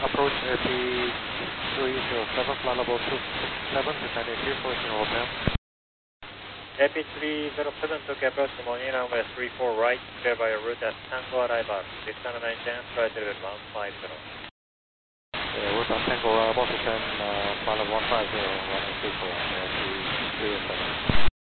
approach AP 307, flight level 267, descending 340 Hotel. AP 307 took approach, good morning, runway 34 right, clear by your route at Tango arrival, 609 flight level 150. Route at Tango arrival, descend flight level 150, runway 34, AP 307.